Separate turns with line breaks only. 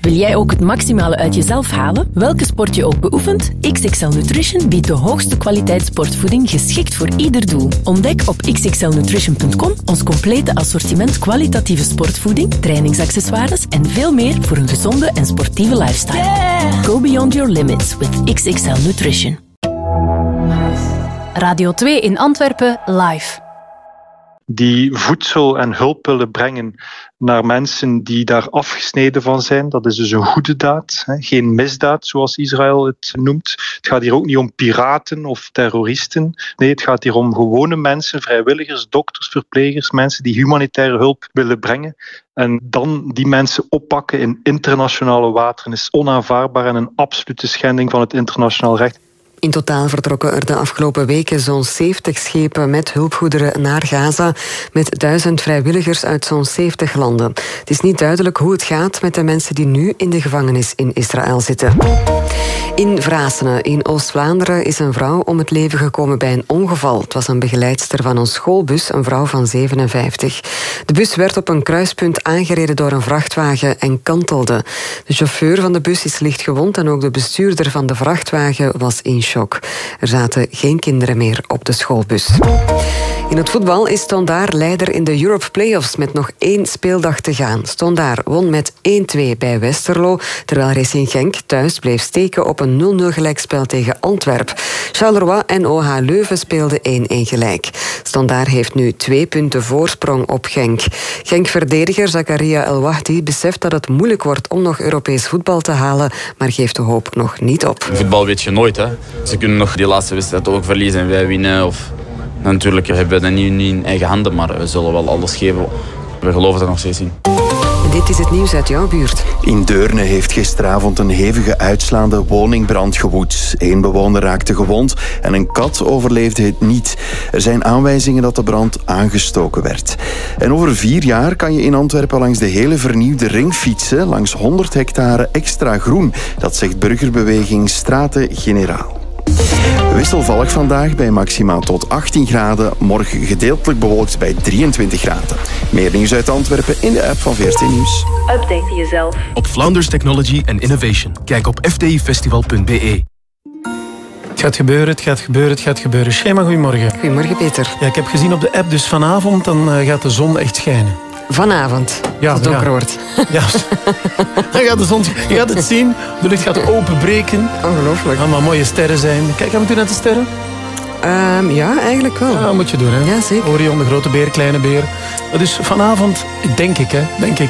Wil jij ook het maximale uit jezelf halen? Welke sport je ook beoefent, XXL Nutrition biedt de hoogste kwaliteit sportvoeding geschikt voor ieder doel. Ontdek op xxlnutrition.com ons complete assortiment kwalitatieve sportvoeding, trainingsaccessoires en veel meer voor een gezonde en sportieve lifestyle. Yeah! Go beyond your limits with XXL Nutrition.
Radio 2 in Antwerpen live.
Die voedsel en hulp willen brengen naar mensen die daar afgesneden van zijn. Dat is dus een goede daad, geen misdaad zoals Israël het noemt. Het gaat hier ook niet om piraten of terroristen. Nee, het gaat hier om gewone mensen, vrijwilligers, dokters, verplegers, mensen die humanitaire hulp willen brengen. En dan die mensen oppakken in internationale wateren is onaanvaardbaar en een absolute schending van het internationaal recht.
In totaal vertrokken er de afgelopen weken zo'n 70 schepen met hulpgoederen naar Gaza, met 1000 vrijwilligers uit zo'n 70 landen. Het is niet duidelijk hoe het gaat met de mensen die nu in de gevangenis in Israël zitten. In Vrasene, in Oost-Vlaanderen, is een vrouw om het leven gekomen bij een ongeval. Het was een begeleidster van een schoolbus, een vrouw van 57. De bus werd op een kruispunt aangereden door een vrachtwagen en kantelde. De chauffeur van de bus is licht gewond en ook de bestuurder van de vrachtwagen was in shock. Er zaten geen kinderen meer op de schoolbus. In het voetbal is Standaard leider in de Europe Playoffs met nog 1 speeldag te gaan. Standaard won met 1-2 bij Westerlo, terwijl Racing Genk thuis bleef steken op een 0-0 gelijkspel tegen Antwerpen. Charleroi en OH Leuven speelden 1-1 gelijk. Standaard heeft nu 2 punten voorsprong op Genk. Genk-verdediger Zakaria El Wahdi beseft dat het moeilijk wordt om nog Europees voetbal te halen, maar geeft de hoop nog niet op.
Voetbal weet je nooit, hè. Ze kunnen nog die laatste wedstrijd ook verliezen en wij winnen. Natuurlijk hebben we dat niet in eigen handen, maar we zullen wel alles geven. We geloven er nog steeds in.
Dit is het nieuws uit jouw buurt.
In Deurne heeft gisteravond een hevige uitslaande woningbrand gewoed. 1 bewoner raakte gewond en een kat overleefde het niet. Er zijn aanwijzingen dat de brand aangestoken werd. En over 4 jaar kan je in Antwerpen langs de hele vernieuwde ring fietsen, langs 100 hectare extra groen. Dat zegt burgerbeweging Straten Generaal. Wisselvallig vandaag bij maximaal tot 18 graden. Morgen gedeeltelijk bewolkt bij 23 graden. Meer nieuws uit Antwerpen in de app van VRT Nieuws.
Update jezelf
op Flanders Technology and Innovation. Kijk op fdifestival.be.
Het gaat gebeuren, het gaat gebeuren, het gaat gebeuren. Schema, goedemorgen.
Goedemorgen, Peter.
Ja, ik heb gezien op de app, dus vanavond dan gaat de zon echt schijnen.
Vanavond, als het donker wordt.
Ja, dan gaat de zon, je gaat het zien, de lucht gaat openbreken.
Ongelooflijk.
Allemaal mooie sterren zijn. Kijk, gaan we toen naar de sterren?
Ja, eigenlijk wel.
Ja, dat moet je doen, hè.
Ja, zeker.
Orion, de grote beer, kleine beer. Dus vanavond, denk ik,